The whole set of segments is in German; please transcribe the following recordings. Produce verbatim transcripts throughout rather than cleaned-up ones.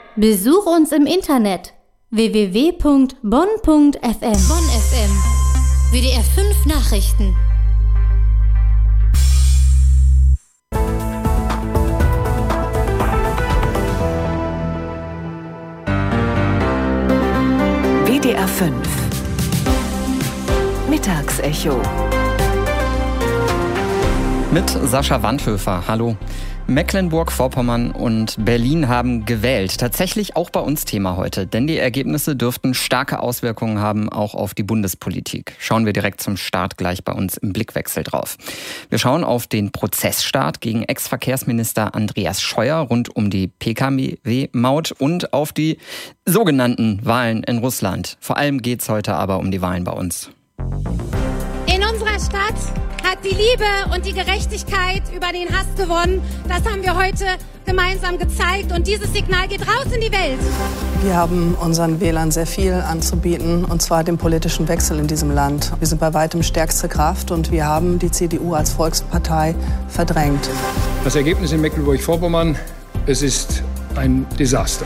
Besuch uns im Internet w w w punkt bonn punkt f m. Bonn F M. W D R fünf Nachrichten. W D R fünf Mittagsecho mit Sascha Wandhöfer. Hallo. Mecklenburg-Vorpommern und Berlin haben gewählt. Tatsächlich auch bei uns Thema heute, denn die Ergebnisse dürften starke Auswirkungen haben, auch auf die Bundespolitik. Schauen wir direkt zum Start gleich bei uns im Blickwechsel drauf. Wir schauen auf den Prozessstart gegen Ex-Verkehrsminister Andreas Scheuer rund um die P K W-Maut und auf die sogenannten Wahlen in Russland. Vor allem geht es heute aber um die Wahlen bei uns. In unserer Stadt hat die Liebe und die Gerechtigkeit über den Hass gewonnen. Das haben wir heute gemeinsam gezeigt und dieses Signal geht raus in die Welt. Wir haben unseren Wählern sehr viel anzubieten, und zwar den politischen Wechsel in diesem Land. Wir sind bei weitem stärkste Kraft und wir haben die C D U als Volkspartei verdrängt. Das Ergebnis in Mecklenburg-Vorpommern, es ist ein Desaster.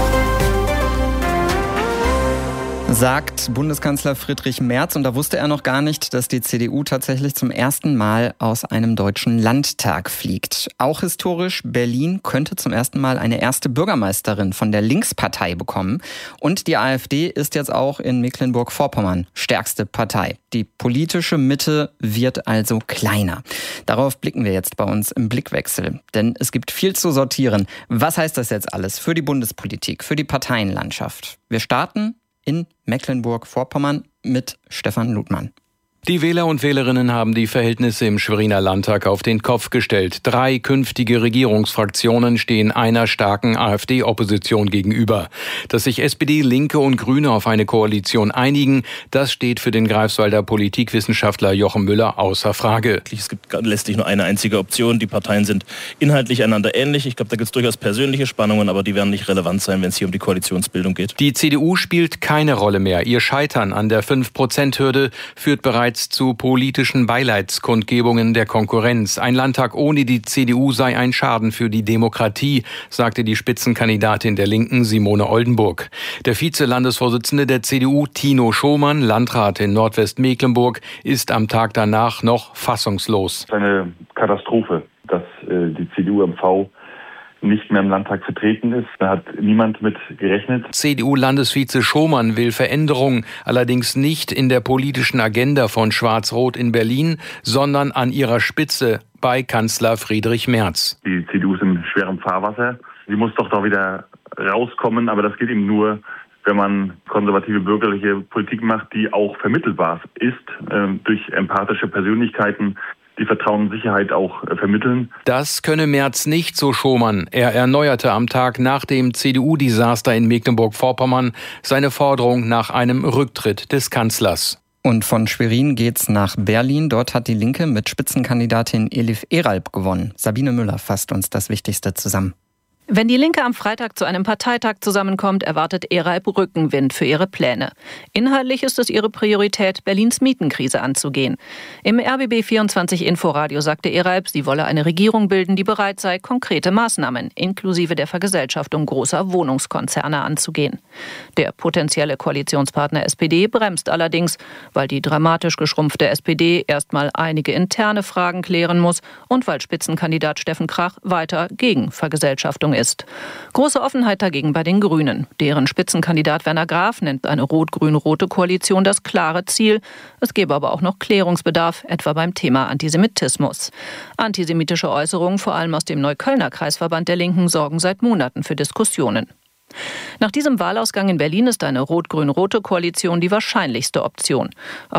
Sagt Bundeskanzler Friedrich Merz, und da wusste er noch gar nicht, dass die C D U tatsächlich zum ersten Mal aus einem deutschen Landtag fliegt. Auch historisch, Berlin könnte zum ersten Mal eine erste Bürgermeisterin von der Linkspartei bekommen. Und die AfD ist jetzt auch in Mecklenburg-Vorpommern stärkste Partei. Die politische Mitte wird also kleiner. Darauf blicken wir jetzt bei uns im Blickwechsel. Denn es gibt viel zu sortieren. Was heißt das jetzt alles für die Bundespolitik, für die Parteienlandschaft? Wir starten in Mecklenburg-Vorpommern mit Stefan Ludmann. Die Wähler und Wählerinnen haben die Verhältnisse im Schweriner Landtag auf den Kopf gestellt. Drei künftige Regierungsfraktionen stehen einer starken AfD-Opposition gegenüber. Dass sich S P D, Linke und Grüne auf eine Koalition einigen, das steht für den Greifswalder Politikwissenschaftler Jochen Müller außer Frage. Es gibt letztlich nur eine einzige Option. Die Parteien sind inhaltlich einander ähnlich. Ich glaube, da gibt es durchaus persönliche Spannungen, aber die werden nicht relevant sein, wenn es hier um die Koalitionsbildung geht. Die C D U spielt keine Rolle mehr. Ihr Scheitern an der fünf Prozent Hürde führt bereits zu politischen Beileidskundgebungen der Konkurrenz. Ein Landtag ohne die C D U sei ein Schaden für die Demokratie, sagte die Spitzenkandidatin der Linken Simone Oldenburg. Der Vize-Landesvorsitzende der C D U, Tino Schomann, Landrat in Nordwestmecklenburg, ist am Tag danach noch fassungslos. Es ist eine Katastrophe, dass äh, die C D U M V nicht mehr im Landtag vertreten ist. Da hat niemand mit gerechnet. C D U-Landesvize Schomann will Veränderungen, allerdings nicht in der politischen Agenda von Schwarz-Rot in Berlin, sondern an ihrer Spitze bei Kanzler Friedrich Merz. Die C D U ist in schwerem Fahrwasser. Sie muss doch da wieder rauskommen, aber das geht eben nur, wenn man konservative bürgerliche Politik macht, die auch vermittelbar ist, äh, durch empathische Persönlichkeiten, die Vertrauen und Sicherheit auch äh, vermitteln. Das könne Merz nicht, so Schomann. Er erneuerte am Tag nach dem C D U-Desaster in Mecklenburg-Vorpommern seine Forderung nach einem Rücktritt des Kanzlers. Und von Schwerin geht's nach Berlin. Dort hat die Linke mit Spitzenkandidatin Elif Eralp gewonnen. Sabine Müller fasst uns das Wichtigste zusammen. Wenn die Linke am Freitag zu einem Parteitag zusammenkommt, erwartet Eralp Rückenwind für ihre Pläne. Inhaltlich ist es ihre Priorität, Berlins Mietenkrise anzugehen. Im R B B vierundzwanzig Inforadio sagte Eralp, sie wolle eine Regierung bilden, die bereit sei, konkrete Maßnahmen inklusive der Vergesellschaftung großer Wohnungskonzerne anzugehen. Der potenzielle Koalitionspartner S P D bremst allerdings, weil die dramatisch geschrumpfte S P D erstmal einige interne Fragen klären muss und weil Spitzenkandidat Steffen Krach weiter gegen Vergesellschaftung ist. Große Offenheit dagegen bei den Grünen. Deren Spitzenkandidat Werner Graf nennt eine rot-grün-rote Koalition das klare Ziel. Es gäbe aber auch noch Klärungsbedarf, etwa beim Thema Antisemitismus. Antisemitische Äußerungen, vor allem aus dem Neuköllner Kreisverband der Linken, sorgen seit Monaten für Diskussionen. Nach diesem Wahlausgang in Berlin ist eine rot-grün-rote Koalition die wahrscheinlichste Option.